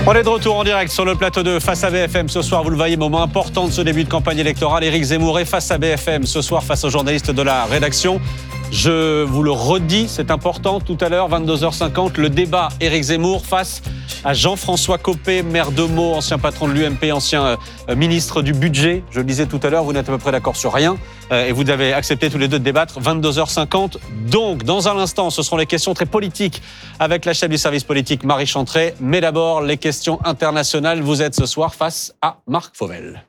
On est de retour en direct sur le plateau de Face à BFM. Ce soir, vous le voyez, moment important de ce début de campagne électorale. Éric Zemmour est face à BFM ce soir face aux journalistes de la rédaction. Je vous le redis, c'est important. Tout à l'heure, 22h50, le débat Éric Zemmour face à Jean-François Copé, maire de Meaux, ancien patron de l'UMP, ancien ministre du budget. Je le disais tout à l'heure, vous n'êtes à peu près d'accord sur rien. Et vous avez accepté tous les deux de débattre. 22h50. Donc, dans un instant, ce seront les questions très politiques avec la chef du service politique, Marie Chantrey. Mais d'abord, les questions internationales. Vous êtes ce soir face à Marc Fauvel.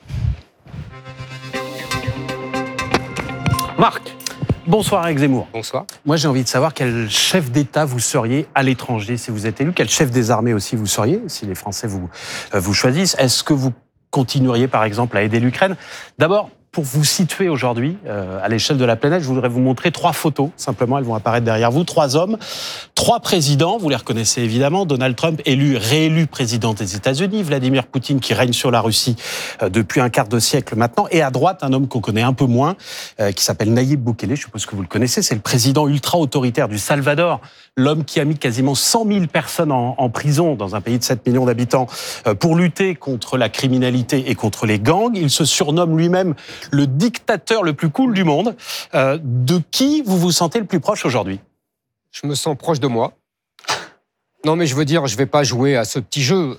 Marc. Bonsoir Éric Zemmour. Bonsoir. Moi j'ai envie de savoir quel chef d'État vous seriez à l'étranger si vous êtes élu, quel chef des armées aussi vous seriez si les Français vous choisissent. Est-ce que vous continueriez par exemple à aider l'Ukraine ? D'abord, pour vous situer aujourd'hui à l'échelle de la planète, je voudrais vous montrer 3 photos. Simplement, elles vont apparaître derrière vous. 3 hommes, 3 présidents. Vous les reconnaissez évidemment. Donald Trump, réélu président des États-Unis. Vladimir Poutine, qui règne sur la Russie depuis un quart de siècle maintenant. Et à droite, un homme qu'on connaît un peu moins, qui s'appelle Nayib Bukele. Je suppose que vous le connaissez. C'est le président ultra-autoritaire du Salvador. L'homme qui a mis quasiment 100 000 personnes en prison dans un pays de 7 millions d'habitants pour lutter contre la criminalité et contre les gangs. Il se surnomme lui-même le dictateur le plus cool du monde. De qui vous vous sentez le plus proche aujourd'hui ? Je me sens proche de moi. Non, mais je veux dire, je ne vais pas jouer à ce petit jeu.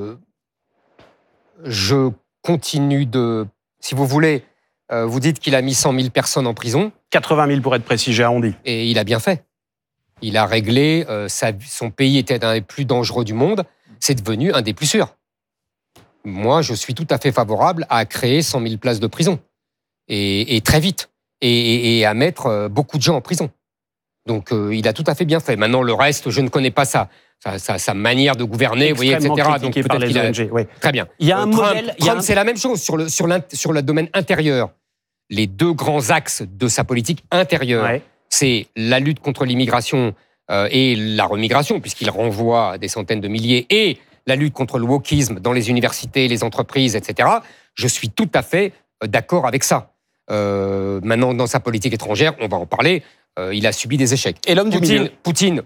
Je continue de... Si vous voulez, vous dites qu'il a mis 100 000 personnes en prison. 80 000 pour être précis, j'ai arrondi. Et il a bien fait. Il a réglé, son pays était un des plus dangereux du monde, c'est devenu un des plus sûrs. Moi, je suis tout à fait favorable à créer 100 000 places de prison. Et très vite. Et à mettre beaucoup de gens en prison. Donc, il a tout à fait bien fait. Maintenant, le reste, je ne connais pas sa manière de gouverner, vous voyez, etc. Donc, peut-être qu'il a... Oui. Très bien. Il y a un modèle... Trump, c'est la même chose sur le domaine intérieur. Les 2 grands axes de sa politique intérieure, c'est la lutte contre l'immigration et la remigration, puisqu'il renvoie des centaines de milliers, et la lutte contre le wokisme dans les universités, les entreprises, etc. Je suis tout à fait d'accord avec ça. Maintenant, dans sa politique étrangère, on va en parler, il a subi des échecs. Et l'homme du milieu ? Poutine,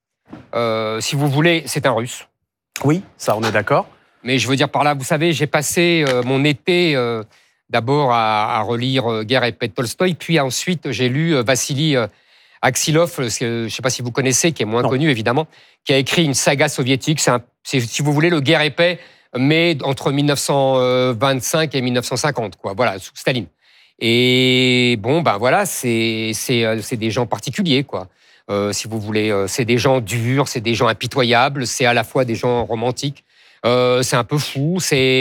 si vous voulez, c'est un Russe. Oui, ça on est d'accord. Mais je veux dire par là, vous savez, j'ai passé mon été d'abord à relire Guerre et paix de Tolstoï, puis ensuite j'ai lu Vassili Aksilov, je ne sais pas si vous connaissez, qui est moins connu évidemment, qui a écrit une saga soviétique, c'est si vous voulez, le Guerre et paix, mais entre 1925 et 1950, quoi. Voilà, sous Staline. Et bon, ben voilà, c'est des gens particuliers, quoi. Si vous voulez, c'est des gens durs, c'est des gens impitoyables, c'est à la fois des gens romantiques, c'est un peu fou,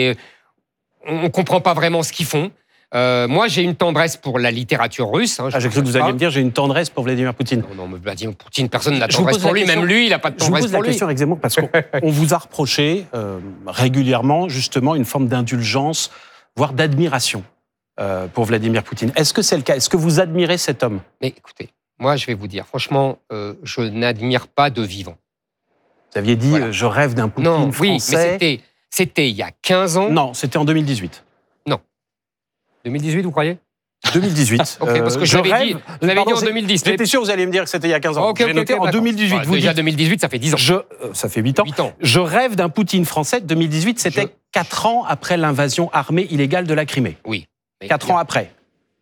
on comprend pas vraiment ce qu'ils font. Moi, j'ai une tendresse pour la littérature russe. Hein, j'ai cru que vous alliez me dire j'ai une tendresse pour Vladimir Poutine. Non, mais Vladimir Poutine, personne n'a de tendresse pour lui. Même lui, il n'a pas de tendresse pour lui. Je vous pose la question, Éric Zemmour, parce qu'on vous a reproché régulièrement, justement, une forme d'indulgence, voire d'admiration pour Vladimir Poutine. Est-ce que c'est le cas ? Est-ce que vous admirez cet homme ? Mais écoutez, moi, je vais vous dire, franchement, je n'admire pas de vivant. Vous aviez dit, voilà. Je rêve d'un Poutine français. Oui, mais c'était il y a 15 ans. Non, c'était en 2018. Non. 2018, vous croyez ? 2018. Ok, parce que je l'avais dit, vous l'avez dit en 2010. J'étais sûr que vous alliez me dire que c'était il y a 15 ans. J'ai noté en 2018. Bah, déjà 2018, ça fait 10 ans. Ça fait 8 ans. 8 ans. Je rêve d'un Poutine français. 2018, c'était 4 ans après l'invasion armée illégale de la Crimée. Oui. 4 ans après.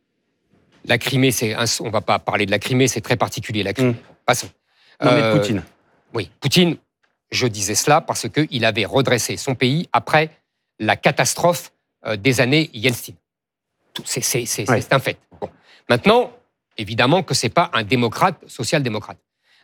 La Crimée, on ne va pas parler de la Crimée, c'est très particulier, la Crimée. Passons. Non, mais Poutine. Oui, Poutine, je disais cela parce qu'il avait redressé son pays après la catastrophe des années Yeltsin. C'est un fait. Bon. Maintenant, évidemment que ce n'est pas un démocrate, social-démocrate.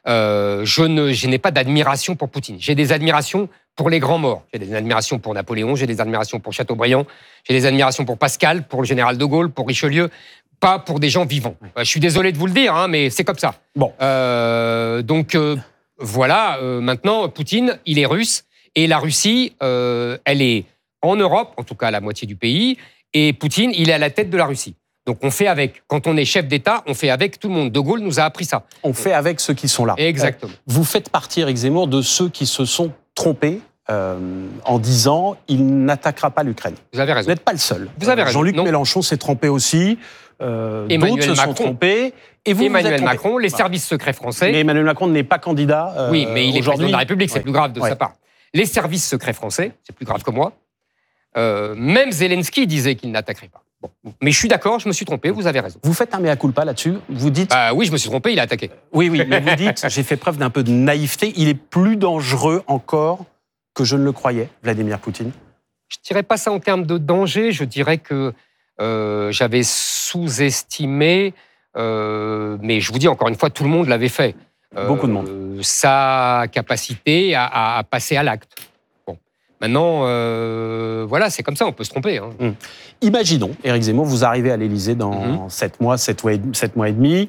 Je n'ai pas d'admiration pour Poutine. J'ai des admirations pour les grands morts. J'ai des admirations pour Napoléon, j'ai des admirations pour Chateaubriand, j'ai des admirations pour Pascal, pour le général de Gaulle, pour Richelieu, pas pour des gens vivants. Je suis désolé de vous le dire, hein, mais c'est comme ça. Bon. Donc, voilà, maintenant, Poutine, il est russe, et la Russie, elle est en Europe, en tout cas la moitié du pays, et Poutine, il est à la tête de la Russie. Donc on fait avec. Quand on est chef d'État, on fait avec tout le monde. De Gaulle nous a appris ça. On fait avec ceux qui sont là. Exactement. Vous faites partie, Éric Zemmour, de ceux qui se sont trompés en disant il n'attaquera pas l'Ukraine. Vous avez raison. Vous n'êtes pas le seul. Vous avez raison. Jean-Luc Mélenchon s'est trompé aussi. D'autres se sont trompés. Et vous, Emmanuel Macron, les services secrets français. Mais Emmanuel Macron n'est pas candidat. Oui, mais il est président de la République, c'est plus grave de sa part. les services secrets français, c'est plus grave que moi. Même Zelensky disait qu'il n'attaquerait pas. Bon. Mais je suis d'accord, je me suis trompé, vous avez raison. Vous faites un mea culpa là-dessus. Vous dites... oui, je me suis trompé, il a attaqué. Oui, mais vous dites, j'ai fait preuve d'un peu de naïveté. Il est plus dangereux encore que je ne le croyais, Vladimir Poutine. Je ne dirais pas ça en termes de danger, je dirais que j'avais sous-estimé, mais je vous dis encore une fois, tout le monde l'avait fait. Beaucoup de monde. Sa capacité à passer à l'acte. Bon. Maintenant, voilà, c'est comme ça, on peut se tromper. Hein. Imaginons, Éric Zemmour, vous arrivez à l'Élysée dans 7 mois et demi.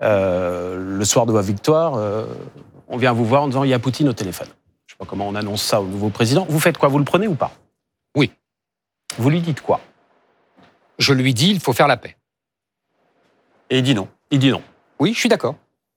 Le soir de votre victoire, on vient vous voir en disant il y a Poutine au téléphone. Je ne sais pas comment on annonce ça au nouveau président. Vous faites quoi? Vous le prenez ou pas? Oui. Vous lui dites quoi? Je lui dis il faut faire la paix. Et il dit non. Il dit non. Oui, je suis d'accord.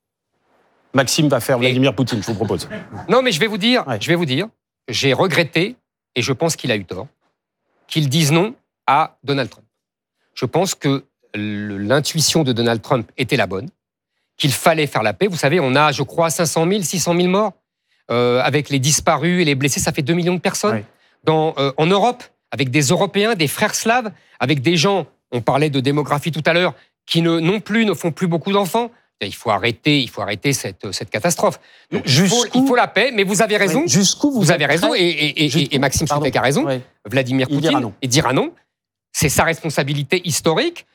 Maxime va faire Vladimir Poutine, je vous propose. Non, mais je vais vous dire, j'ai regretté, et je pense qu'il a eu tort, qu'il dise non à Donald Trump. Je pense que l'intuition de Donald Trump était la bonne, qu'il fallait faire la paix. Vous savez, on a, je crois, 500 000, 600 000 morts. Avec les disparus et les blessés, ça fait 2 millions de personnes. En Europe, avec des Européens, des frères slaves, avec des gens, on parlait de démographie tout à l'heure, qui non plus ne font plus beaucoup d'enfants. Il faut arrêter cette catastrophe. Donc, il faut la paix, mais vous avez raison. Oui, jusqu'où vous avez raison, et Maxime Soutek a raison. Oui. Vladimir Poutine dira non. C'est sa responsabilité historique.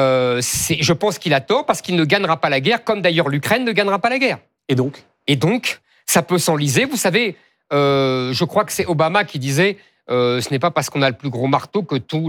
Je pense qu'il a tort parce qu'il ne gagnera pas la guerre, comme d'ailleurs l'Ukraine ne gagnera pas la guerre. Et donc, ça peut s'enliser. Vous savez, je crois que c'est Obama qui disait ce n'est pas parce qu'on a le plus gros marteau que tous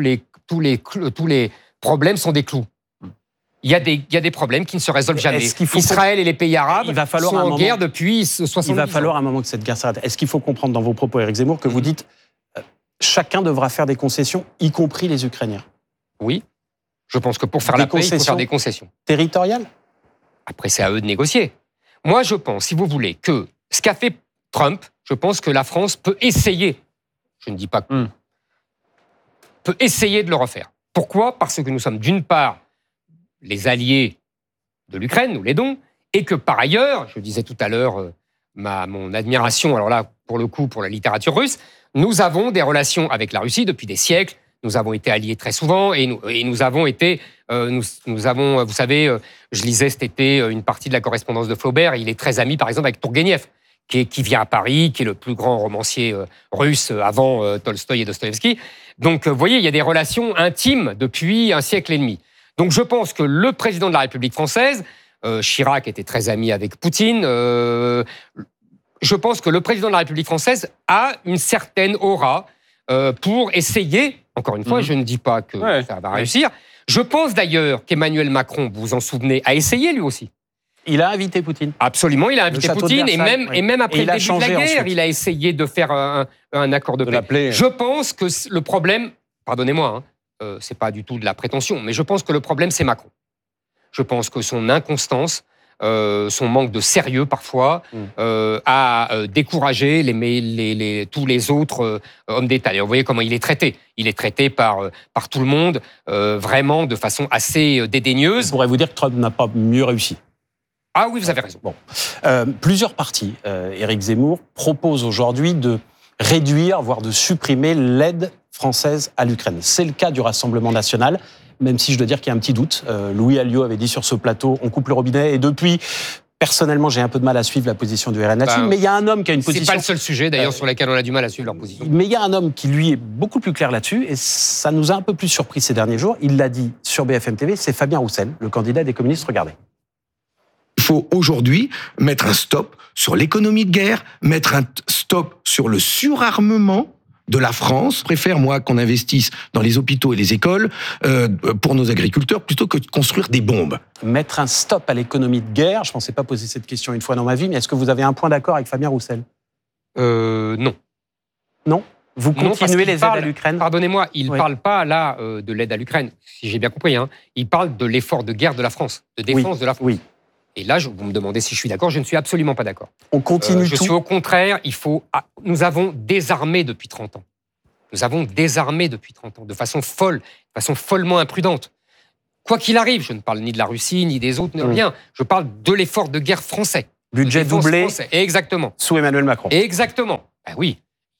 les problèmes sont des clous. Il y a des problèmes qui ne se résolvent jamais. Israël et les pays arabes sont en guerre depuis 70 ans. Il va falloir un moment que cette guerre s'arrête. Est-ce qu'il faut comprendre dans vos propos, Éric Zemmour, que vous dites chacun devra faire des concessions, y compris les Ukrainiens? Oui. Je pense que pour faire la paix, il faut faire des concessions. Territoriales? Après, c'est à eux de négocier. Moi, je pense, si vous voulez, que ce qu'a fait Trump, je pense que la France peut essayer, je ne dis pas que, peut essayer de le refaire. Pourquoi? Parce que nous sommes d'une part les alliés de l'Ukraine, nous l'aidons, et que par ailleurs, je disais tout à l'heure mon admiration, alors là, pour le coup, pour la littérature russe, nous avons des relations avec la Russie depuis des siècles, nous avons été alliés très souvent, et nous avons été, nous avons, vous savez, je lisais cet été une partie de la correspondance de Flaubert, il est très ami, par exemple, avec Tourgueniev, qui vient à Paris, qui est le plus grand romancier russe avant Tolstoï et Dostoïevski. Donc, vous voyez, il y a des relations intimes depuis un siècle et demi. Donc je pense que le président de la République française, Chirac était très ami avec Poutine, je pense que le président de la République française a une certaine aura pour essayer, encore une fois, je ne dis pas que ça va réussir, je pense d'ailleurs qu'Emmanuel Macron, vous vous en souvenez, a essayé lui aussi. Il a invité Poutine. Absolument, il a invité Poutine, et même après le début de la guerre, il a essayé de faire un accord de paix. Je pense que le problème, pardonnez-moi, c'est pas du tout de la prétention, mais je pense que le problème, c'est Macron. Je pense que son inconstance, son manque de sérieux parfois, a découragé tous les autres hommes d'État. Et vous voyez comment il est traité. Il est traité par tout le monde, vraiment de façon assez dédaigneuse. On pourrait vous dire que Trump n'a pas mieux réussi. Ah oui, vous avez raison. Bon. Plusieurs partis, Éric Zemmour, proposent aujourd'hui de réduire, voire de supprimer l'aide française à l'Ukraine. C'est le cas du Rassemblement national, même si je dois dire qu'il y a un petit doute. Louis Alliot avait dit sur ce plateau, on coupe le robinet, et depuis, personnellement, j'ai un peu de mal à suivre la position du RN là-dessus, mais il y a un homme qui a une position... C'est pas le seul sujet, d'ailleurs, sur lequel on a du mal à suivre leur position. Mais il y a un homme qui, lui, est beaucoup plus clair là-dessus, et ça nous a un peu plus surpris ces derniers jours. Il l'a dit sur BFM TV, c'est Fabien Roussel, le candidat des communistes. Regardez. Il faut aujourd'hui mettre un stop sur l'économie de guerre, mettre un stop sur le surarmement de la France. Je préfère, moi, qu'on investisse dans les hôpitaux et les écoles pour nos agriculteurs plutôt que de construire des bombes. Mettre un stop à l'économie de guerre, je ne pensais pas poser cette question une fois dans ma vie, mais est-ce que vous avez un point d'accord avec Fabien Roussel? Non. Non? Vous continuez les aides à l'Ukraine? Pardonnez-moi, il ne parle pas là de l'aide à l'Ukraine, si j'ai bien compris. Il parle de l'effort de guerre de la France, de défense de la France. Oui. Et là, vous me demandez si je suis d'accord, je ne suis absolument pas d'accord. On continue Je suis au contraire, nous avons désarmé depuis 30 ans. Nous avons désarmé depuis 30 ans, de façon folle, de façon follement imprudente. Quoi qu'il arrive, je ne parle ni de la Russie, ni des autres, ni rien. Je parle de l'effort de guerre français. Budget doublé. Français. Exactement. Sous Emmanuel Macron. Exactement. Ben oui.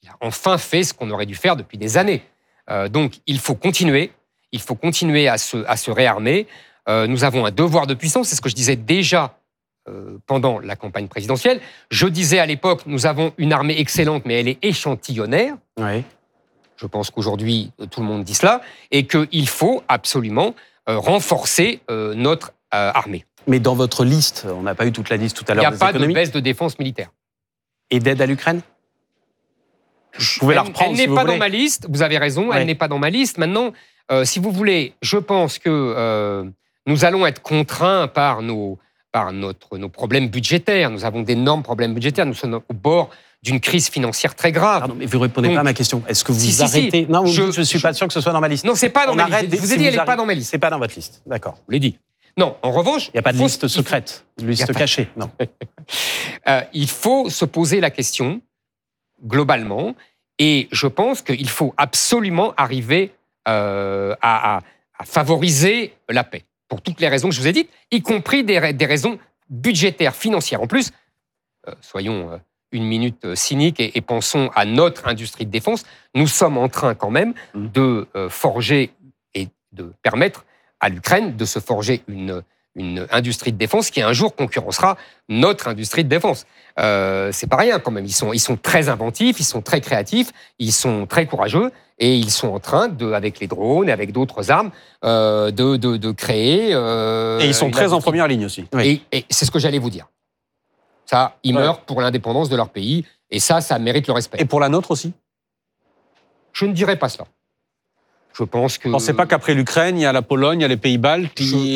a enfin fait ce qu'on aurait dû faire depuis des années. Donc, il faut continuer à se réarmer. Nous avons un devoir de puissance, c'est ce que je disais déjà pendant la campagne présidentielle. Je disais à l'époque, nous avons une armée excellente, mais elle est échantillonnaire. Oui. Je pense qu'aujourd'hui, tout le monde dit cela, et qu'il faut absolument renforcer notre armée. Mais dans votre liste, on n'a pas eu toute la liste tout à Il n'y l'heure a des pas de économies. baisse de défense militaire. Et d'aide à l'Ukraine? Vous pouvez la reprendre Elle si n'est vous pas voulez. dans ma liste, vous avez raison, Ouais. elle n'est pas dans ma liste. Maintenant, si vous voulez, je pense que nous allons être contraints par nos problèmes budgétaires. Nous avons d'énormes problèmes budgétaires. Nous sommes au bord d'une crise financière très grave. Pardon, mais vous ne répondez Donc, pas à ma question. Est-ce que vous si, arrêtez? Non, vous me dites, je ne suis je- pas sûr que ce soit dans ma liste. Non, c'est pas dans On ma arrête liste. dès- Je vous si ai dit, elle vous n'est pas arri- dans ma liste. C'est pas dans votre liste. D'accord. Je vous l'ai dit. Non, en revanche... Il n'y a pas de il faut- liste secrète, liste pas- cachée. Non. il faut se poser la question, globalement, et je pense qu'il faut absolument arriver à favoriser la paix, pour toutes les raisons que je vous ai dites, y compris des raisons budgétaires, financières. En plus, soyons une minute cyniques et pensons à notre industrie de défense, nous sommes en train quand même de forger et de permettre à l'Ukraine de se forger une industrie de défense qui un jour concurrencera notre industrie de défense. C'est pas rien quand même. Ils sont très inventifs, ils sont très créatifs, ils sont très courageux et ils sont en train avec les drones et avec d'autres armes de créer. Et ils sont une très en industrie. première ligne aussi. Oui. Et c'est ce que j'allais vous dire. Ça, ils meurent pour l'indépendance de leur pays et ça mérite le respect. Et pour la nôtre aussi? Je ne dirais pas cela. Je pense que... Ne pensez pas qu'après l'Ukraine, il y a la Pologne, il y a les Pays-Baltes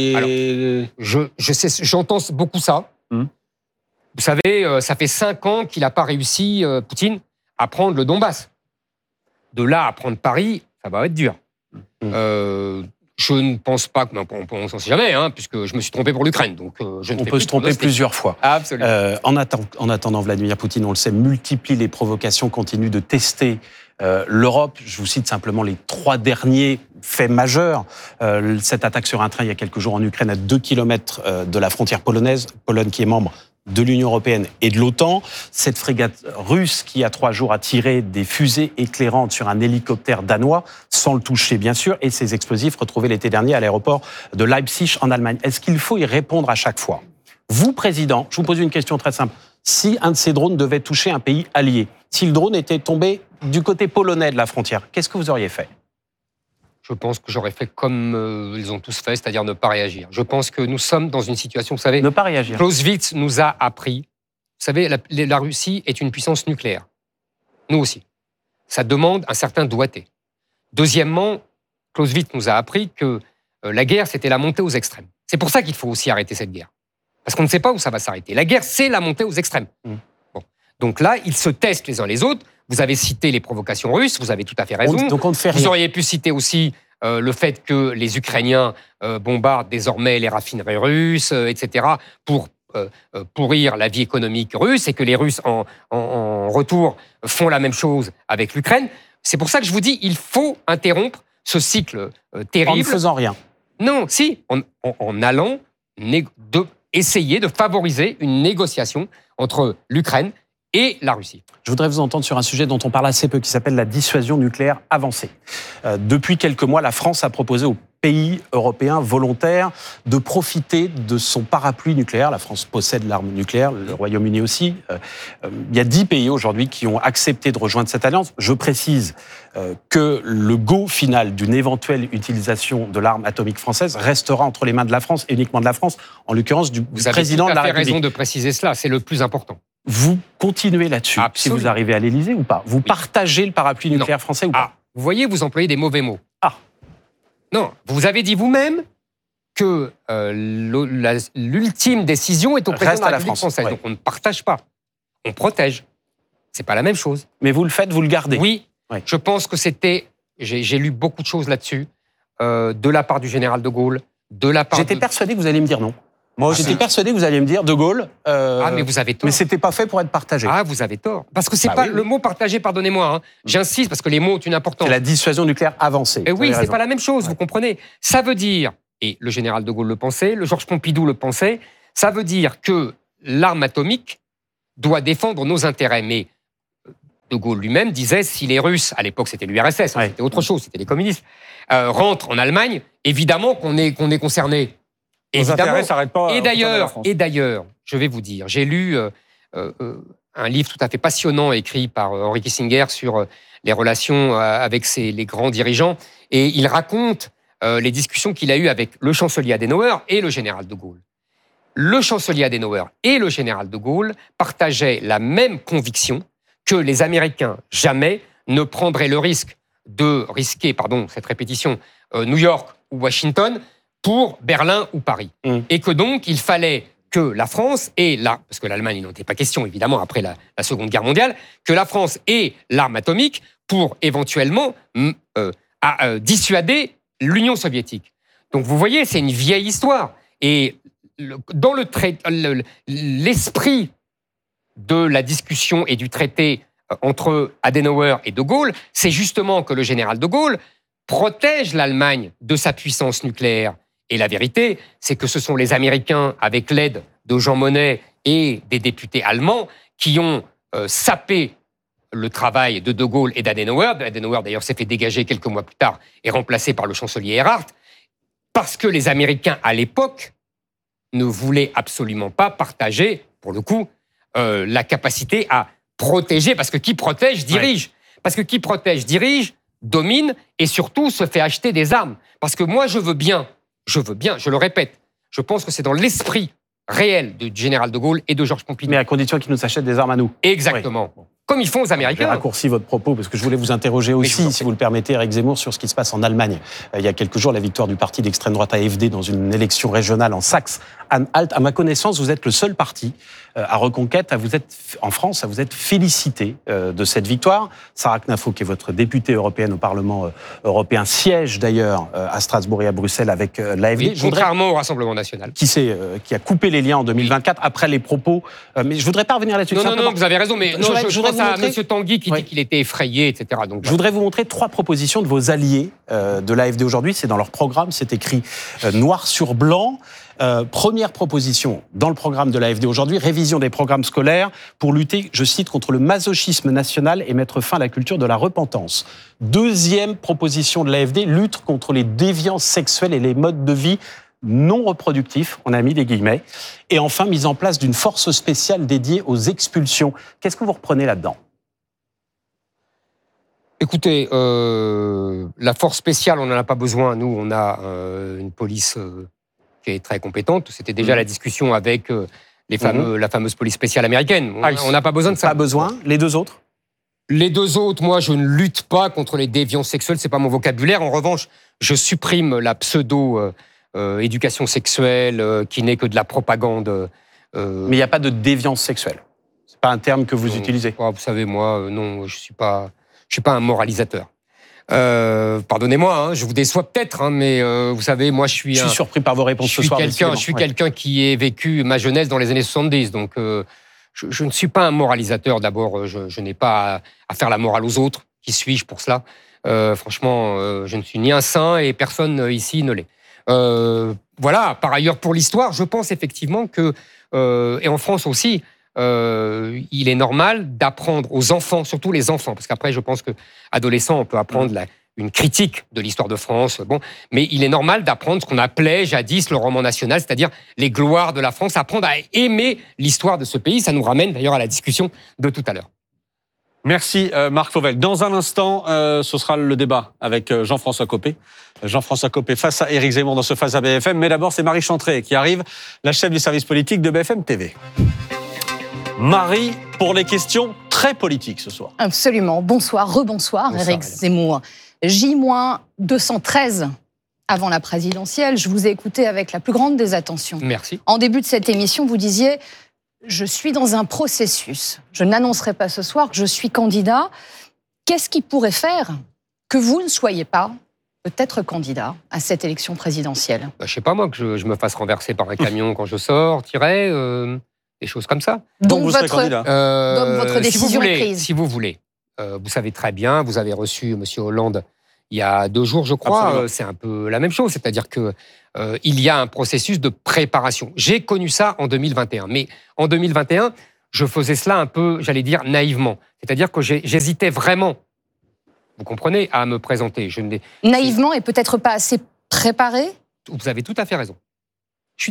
Je sais, j'entends beaucoup ça. Vous savez, ça fait 5 ans qu'il n'a pas réussi, Poutine, à prendre le Donbass. De là à prendre Paris, ça va être dur. Je ne pense pas que... On ne sait jamais, hein, puisque je me suis trompé pour l'Ukraine. Donc, je ne On fais peut plus se de tromper pronostics. plusieurs fois. Absolument. En attendant, Vladimir Poutine, on le sait, multiplie les provocations, continue de tester l'Europe. Je vous cite simplement les 3 derniers faits majeurs. Cette attaque sur un train il y a quelques jours en Ukraine à 2 km de la frontière polonaise, Pologne qui est membre de l'Union européenne et de l'OTAN. Cette frégate russe qui, il y a 3 jours, a tiré des fusées éclairantes sur un hélicoptère danois, sans le toucher bien sûr, et ces explosifs retrouvés l'été dernier à l'aéroport de Leipzig en Allemagne. Est-ce qu'il faut y répondre à chaque fois? Vous, président, je vous pose une question très simple. Si un de ces drones devait toucher un pays allié, si le drone était tombé du côté polonais de la frontière, qu'est-ce que vous auriez fait? Je pense que j'aurais fait comme ils ont tous fait, c'est-à-dire ne pas réagir. Je pense que nous sommes dans une situation, vous savez, Ne pas réagir. Clausewitz nous a appris, vous savez, la Russie est une puissance nucléaire. Nous aussi. Ça demande un certain doigté. Deuxièmement, Clausewitz nous a appris que la guerre, c'était la montée aux extrêmes. C'est pour ça qu'il faut aussi arrêter cette guerre. Parce qu'on ne sait pas où ça va s'arrêter. La guerre, c'est la montée aux extrêmes. Bon. Donc là, ils se testent les uns les autres. Vous avez cité les provocations russes, vous avez tout à fait raison. Donc on ne fait Vous rien. auriez pu citer aussi le fait que les Ukrainiens bombardent désormais les raffineries russes, etc., pour pourrir la vie économique russe, et que les Russes, en retour, font la même chose avec l'Ukraine. C'est pour ça que je vous dis, il faut interrompre ce cycle terrible. En ne faisant rien. Non, si, en allant essayer de favoriser une négociation entre l'Ukraine et la Russie. Je voudrais vous entendre sur un sujet dont on parle assez peu, qui s'appelle la dissuasion nucléaire avancée. Depuis quelques mois, la France a proposé aux pays européens volontaires de profiter de son parapluie nucléaire. La France possède l'arme nucléaire, le Royaume-Uni aussi. Il y a 10 pays aujourd'hui qui ont accepté de rejoindre cette alliance. Je précise que le go final d'une éventuelle utilisation de l'arme atomique française restera entre les mains de la France, et uniquement de la France, en l'occurrence du président de la Vous avez tout à fait raison République. de préciser cela, c'est le plus important. Vous continuez là-dessus, si Absolument. vous arrivez à l'Élysée ou pas? Vous partagez le parapluie Non. nucléaire français ou pas? Vous voyez, vous employez des mauvais mots. Ah. Non, vous avez dit vous-même que l'ultime décision est au président Reste de à la la République France, française. ouais. Donc on ne partage pas, on protège. C'est pas la même chose. Mais vous le faites, vous le gardez. Oui, Ouais. je pense que c'était... J'ai lu beaucoup de choses là-dessus, de la part du général de Gaulle, de la part J'étais de... persuadé que vous alliez me dire non. Moi, j'étais persuadé que vous alliez me dire De Gaulle. Ah, mais vous avez tort. Mais c'était pas fait pour être partagé. Ah, vous avez tort. Parce que c'est Bah pas oui, oui. le mot partagé, pardonnez-moi. Hein. J'insiste parce que les mots ont une importance. C'est la dissuasion nucléaire avancée. Et Vous oui, avez c'est raison. pas la même chose, vous comprenez. Ça veut dire, et le général de Gaulle le pensait, le Georges Pompidou le pensait, ça veut dire que l'arme atomique doit défendre nos intérêts. Mais De Gaulle lui-même disait, si les Russes, à l'époque c'était l'URSS, Ouais. c'était autre chose, c'était les communistes, rentrent en Allemagne, évidemment qu'on est concerné. Les intérêts s'arrêtent pas. Et au contact de la d'ailleurs, France. je vais vous dire, j'ai lu un livre tout à fait passionnant écrit par Henry Kissinger sur les relations avec les grands dirigeants, et il raconte les discussions qu'il a eues avec le chancelier Adenauer et le général de Gaulle. Le chancelier Adenauer et le général de Gaulle partageaient la même conviction que les Américains jamais ne prendraient le risque de risquer, cette répétition, New York ou Washington pour Berlin ou Paris. Et que donc, il fallait que la France ait parce que l'Allemagne, il n'en était pas question, évidemment, après la Seconde Guerre mondiale, que la France ait l'arme atomique pour éventuellement dissuader l'Union soviétique. Donc, vous voyez, c'est une vieille histoire. Et dans l'esprit de la discussion et du traité entre Adenauer et de Gaulle, c'est justement que le général de Gaulle protège l'Allemagne de sa puissance nucléaire. Et la vérité, c'est que ce sont les Américains, avec l'aide de Jean Monnet et des députés allemands, qui ont sapé le travail de Gaulle et d'Adenauer. Adenauer, d'ailleurs, s'est fait dégager quelques mois plus tard et remplacé par le chancelier Erhard, parce que les Américains, à l'époque, ne voulaient absolument pas partager, pour le coup, la capacité à protéger, parce que qui protège, dirige. Ouais. Parce que qui protège, dirige, domine, et surtout se fait acheter des armes. Parce que moi, je veux bien, je le répète, je pense que c'est dans l'esprit réel du général de Gaulle et de Georges Pompidou. Mais à condition qu'ils nous achètent des armes à nous. Exactement. Oui. Comme ils font aux Américains. J'ai raccourci votre propos parce que je voulais vous interroger aussi, si vous le permettez, Éric Zemmour, sur ce qui se passe en Allemagne. Il y a quelques jours, la victoire du parti d'extrême droite AfD dans une élection régionale en Saxe-Anhalt. À ma connaissance, vous êtes le seul parti à Reconquête, en France, à vous être félicité de cette victoire. Sarah Knafo, qui est votre députée européenne au Parlement européen, siège d'ailleurs à Strasbourg et à Bruxelles avec l'AfD. Oui, contrairement au Rassemblement national. Qui a coupé les liens en 2024 après les propos. Mais je ne voudrais pas revenir là-dessus. Non, vous avez raison, mais je pense à M. Tanguy qui dit qu'il était effrayé, etc. Donc, je voudrais vous montrer 3 propositions de vos alliés de l'AfD aujourd'hui. C'est dans leur programme, c'est écrit noir sur blanc. Première proposition dans le programme de l'AfD aujourd'hui, révision des programmes scolaires pour lutter, je cite, contre le masochisme national et mettre fin à la culture de la repentance. Deuxième proposition de l'AfD, lutte contre les déviances sexuelles et les modes de vie non reproductifs, on a mis des guillemets. Et enfin, mise en place d'une force spéciale dédiée aux expulsions. Qu'est-ce que vous reprenez là-dedans ? Écoutez, la force spéciale, on n'en a pas besoin. Nous, on a une police qui est très compétente. C'était déjà la discussion avec la fameuse police spéciale américaine. On n'a pas besoin de ça. Pas besoin. Les deux autres ? Les deux autres, moi, je ne lutte pas contre les déviances sexuelles. C'est pas mon vocabulaire. En revanche, je supprime la pseudo-éducation sexuelle qui n'est que de la propagande. Mais il n'y a pas de déviance sexuelle. C'est pas un terme que vous utilisez. Vous savez, moi, non, je suis pas un moralisateur. Pardonnez-moi, je vous déçois peut-être, mais vous savez, moi je suis surpris par vos réponses ce soir. Je suis quelqu'un qui ait vécu ma jeunesse dans les années 70, donc je ne suis pas un moralisateur. D'abord, je n'ai pas à faire la morale aux autres. Qui suis-je pour cela ? Franchement, je ne suis ni un saint et personne ici ne l'est. Voilà, par ailleurs, pour l'histoire, je pense effectivement que, et en France aussi, il est normal d'apprendre aux enfants, surtout les enfants, parce qu'après, je pense qu'adolescents, on peut apprendre une critique de l'histoire de France, mais il est normal d'apprendre ce qu'on appelait jadis le roman national, c'est-à-dire les gloires de la France, apprendre à aimer l'histoire de ce pays. Ça nous ramène d'ailleurs à la discussion de tout à l'heure. Merci Marc Fauvel. Dans un instant, ce sera le débat avec Jean-François Copé. Jean-François Copé face à Éric Zemmour dans ce Face à BFM. Mais d'abord, c'est Marie Chantré qui arrive, la chef du service politique de BFM TV. Marie, pour les questions très politiques ce soir. Absolument. Bonsoir, rebonsoir, Éric Zemmour. J-213 avant la présidentielle. Je vous ai écouté avec la plus grande des attentions. Merci. En début de cette émission, vous disiez « Je suis dans un processus. Je n'annoncerai pas ce soir que je suis candidat. » Qu'est-ce qui pourrait faire que vous ne soyez pas peut-être candidat à cette élection présidentielle ? Je ne sais pas, moi, que je me fasse renverser par un camion quand je sors, des choses comme ça. Donc vous serez candidat. Donc votre décision est prise. Si vous voulez. Vous savez très bien, vous avez reçu M. Hollande il y a 2 jours, je crois. C'est un peu la même chose, c'est-à-dire que il y a un processus de préparation. J'ai connu ça en 2021, mais en 2021, je faisais cela un peu, j'allais dire, naïvement. C'est-à-dire que j'hésitais vraiment, vous comprenez, à me présenter. Naïvement et peut-être pas assez préparé? Vous avez tout à fait raison.